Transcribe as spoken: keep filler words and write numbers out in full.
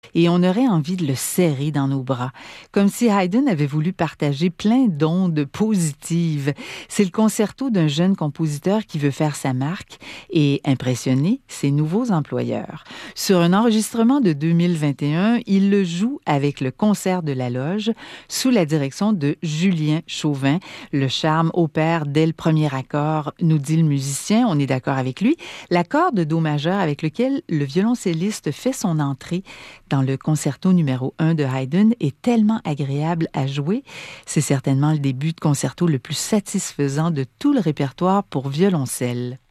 et on aurait envie de le serrer dans nos bras, comme si Haydn avait voulu partager plein d'ondes positives. C'est le concerto d'un jeune compositeur qui veut faire sa marque et impressionner ses nouveaux employeurs. Sur un enregistrement de deux mille vingt et un, il le joue avec le Concert de la Loge sous la direction de Julien Chauvin. Le charme opère dès le premier accord, nous dit le musicien, on est d'accord avec lui. L'accord de Do majeur avec lequel le violoncelliste fait son entrée dans le concerto numéro un de Haydn est tellement agréable à jouer. C'est certainement le début de concerto le plus satisfaisant de tout le répertoire pour violoncelle.